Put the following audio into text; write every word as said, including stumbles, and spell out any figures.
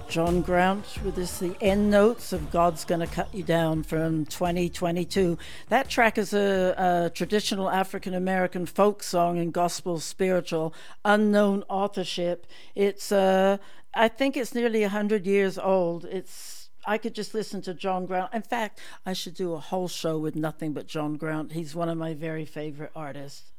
John Grant with this, the end notes of God's Gonna Cut You Down from twenty twenty-two. That track is a, a traditional African-American folk song and gospel spiritual, unknown authorship. It's, uh, I think it's nearly one hundred years old. It's, I could just listen to John Grant. In fact, I should do a whole show with nothing but John Grant. He's one of my very favorite artists.